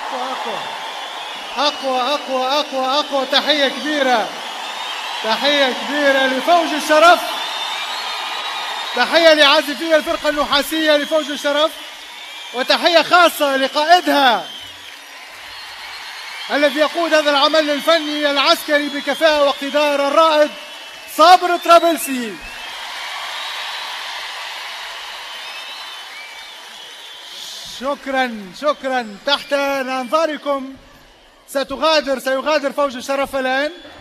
أقوى أقوى أقوى أقوى. تحية كبيرة، تحية كبيرة لفوج الشرف، تحية لعازفي الفرقة النحاسية لفوج الشرف، وتحية خاصة لقائدها الذي يقود هذا العمل الفني العسكري بكفاءة واقتدار، الرائد صابر طرابلسي. شكرا شكرا. تحت أنظاركم سيغادر فوج الشرف الآن.